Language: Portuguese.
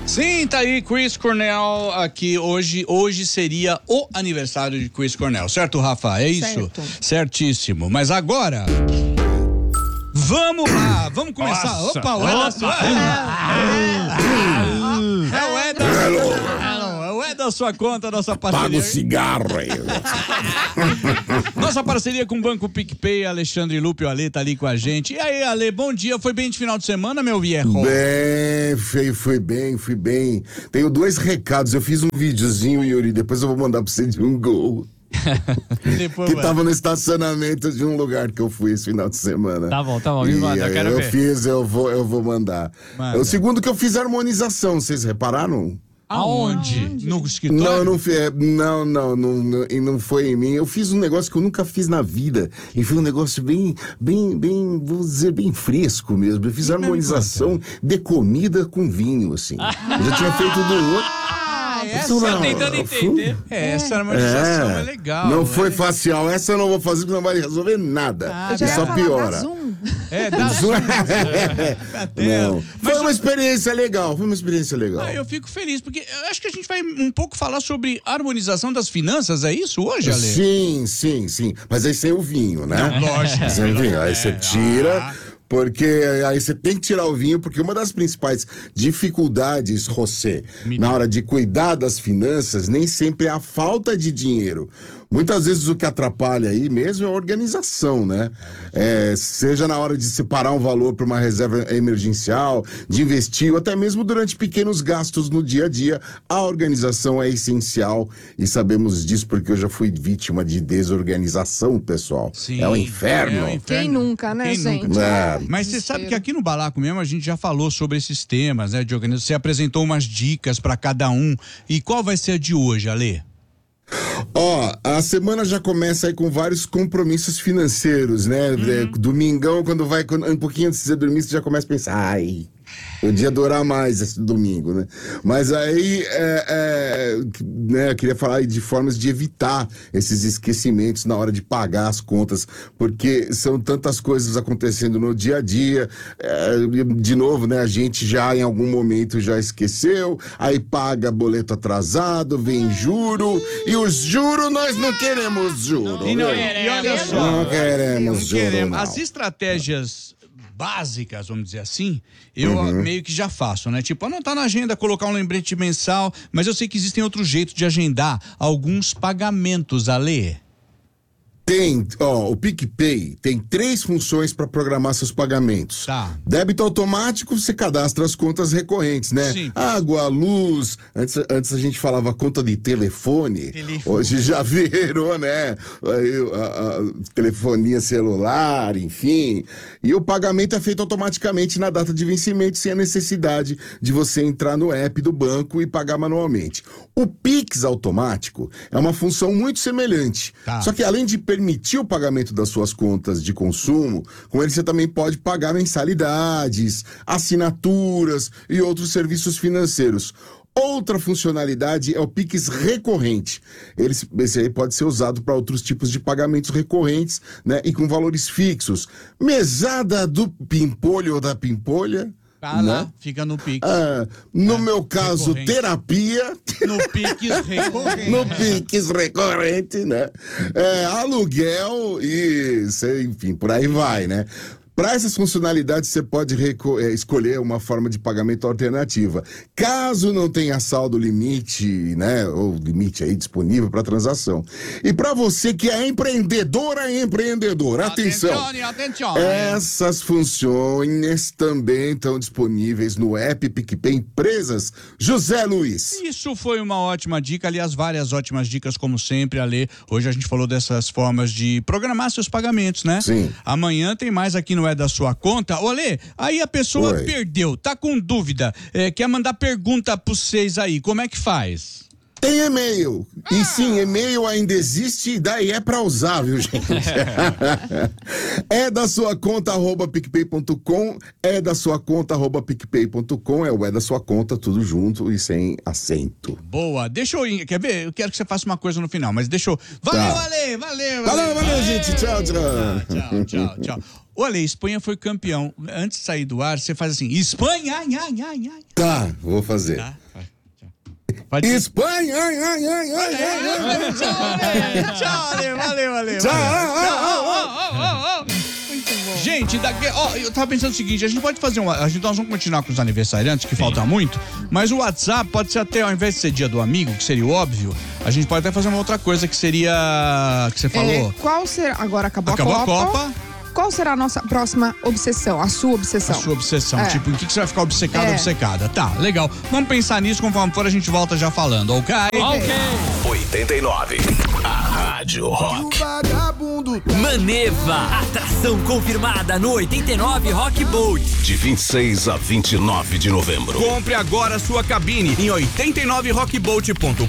Sim, tá aí Chris Cornell aqui hoje seria o aniversário de Chris Cornell, certo, Rafa? É isso? Certo. Certíssimo, mas agora vamos lá, vamos começar. Nossa. Opa, o Ederson. É o Ederson. É o Ederson, sua conta, nossa Paga parceria. o cigarro aí. Nossa parceria com o Banco PicPay, Alexandre Lupe, o Ale tá ali com a gente. E aí, Ale, bom dia, foi bem de final de semana, meu viejo? Fui bem. Tenho 2 recados, eu fiz um videozinho, Yuri, depois eu vou mandar pra você de um gol. Depois, Que tava no estacionamento de um lugar que eu fui esse final de semana. Tá bom, me manda, eu quero ver. Eu vou mandar. Manda. O segundo que eu fiz harmonização, vocês repararam? Aonde? No escritório? Não, e não foi em mim. Eu fiz um negócio que eu nunca fiz na vida. E foi um negócio bem, vou dizer, bem fresco mesmo. Eu fiz harmonização de comida com vinho, assim. Eu já tinha feito do outro. Tô tentando entender. Essa harmonização é legal. Não foi facial. Essa eu não vou fazer porque não vai resolver nada. Eu Só piora. Dá zoom. Não. Foi uma experiência legal. Eu fico feliz, porque eu acho que a gente vai um pouco falar sobre harmonização das finanças, é isso hoje, Ale? Sim. Mas aí sem o vinho, né? Lógico. Sem o vinho. Aí você tira. Porque aí você tem que tirar o vinho, porque uma das principais dificuldades, José, na hora de cuidar das finanças, nem sempre é a falta de dinheiro. Muitas vezes o que atrapalha aí mesmo é a organização, né? Seja na hora de separar um valor para uma reserva emergencial, de investir, ou até mesmo durante pequenos gastos no dia a dia, a organização é essencial e sabemos disso porque eu já fui vítima de desorganização, pessoal. Sim, é um inferno. Quem nunca, né, Quem gente? nunca? Mas você sabe que aqui no Balaco mesmo a gente já falou sobre esses temas, né, de organização. Você apresentou umas dicas para cada um. E qual vai ser a de hoje, Ale? A semana já começa aí com vários compromissos financeiros, né? Domingão, quando vai um pouquinho antes de você dormir, você já começa a pensar, ai, podia durar mais esse domingo, né? Mas aí, né, eu queria falar aí de formas de evitar esses esquecimentos na hora de pagar as contas, porque são tantas coisas acontecendo no dia a dia, de novo, né, a gente já em algum momento já esqueceu, aí paga boleto atrasado, vem juro, e os juros nós não queremos juro. E olha só, Não queremos juro, não. As estratégias básicas, vamos dizer assim, eu meio que já faço, né? Tipo, anotar na agenda, colocar um lembrete mensal, mas eu sei que existem outros jeitos de agendar alguns pagamentos, Ale. Tem, o PicPay tem 3 funções para programar seus pagamentos. Tá. Débito automático, você cadastra as contas recorrentes, né? Sim. Água, luz, antes a gente falava conta de telefone. Hoje já virou, né? Telefonia celular, enfim. E o pagamento é feito automaticamente na data de vencimento, sem a necessidade de você entrar no app do banco e pagar manualmente. O Pix automático é uma função muito semelhante. Tá. Só que além de permitir o pagamento das suas contas de consumo, com ele você também pode pagar mensalidades, assinaturas e outros serviços financeiros. Outra funcionalidade é o Pix recorrente. Esse aí pode ser usado para outros tipos de pagamentos recorrentes, né? E com valores fixos. Mesada do pimpolho ou da pimpolha. Tá, né? lá, fica no Pix. No meu caso, recorrente. terapia. No Pix recorrente. No Pix recorrente, né? Aluguel e, enfim, por aí vai, né? Para essas funcionalidades, você pode escolher uma forma de pagamento alternativa. Caso não tenha saldo limite, né, ou limite aí disponível para transação. E para você que é empreendedor, atenção. Essas funções também estão disponíveis no app PicPay Empresas. José Luiz. Isso foi uma ótima dica, aliás, várias ótimas dicas, como sempre, Ale. Hoje a gente falou dessas formas de programar seus pagamentos, né? Sim. Amanhã tem mais aqui no É da Sua Conta. Ô, Ale, aí a pessoa perdeu, tá com dúvida, quer mandar pergunta pra vocês aí, como é que faz? tem e-mail. E sim, e-mail ainda existe e daí é pra usar, viu, gente? É da sua conta @picpay.com, é da sua conta @picpay.com, é da sua conta, tudo junto e sem acento. Boa, deixa eu ir, quer ver? Eu quero que você faça uma coisa no final, mas deixa eu... Valeu, Valeu, gente, tchau. Tchau. O Ale, Espanha foi campeão. Antes de sair do ar, você faz assim, Espanha, ai. Tá, vou fazer. Tá. Pode... Espanha, ai. Tchau, Ale, valeu. Tchau. Gente, eu tava pensando o seguinte, a gente pode fazer nós vamos continuar com os aniversariantes, que falta muito, mas o WhatsApp pode ser até, ao invés de ser dia do amigo, que seria o óbvio, a gente pode até fazer uma outra coisa, que seria, que você falou. Qual será, agora acabou a Copa. Qual será a nossa próxima obsessão? A sua obsessão? A sua obsessão. Tipo, em que você vai ficar obcecado, obcecada? Tá, legal. Vamos pensar nisso, conforme for, a gente volta já falando, ok? 89. A Rádio Rock. Maneva. Atração confirmada no 89 Rock Boat. De 26 a 29 de novembro. Compre agora sua cabine em 89rockboat.com.